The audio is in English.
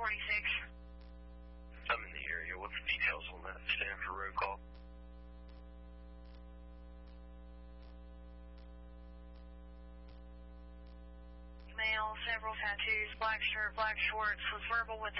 I'm in the area. What's the details on that Stanford Road call? Male, several tattoos, black shirt, black shorts, was verbal with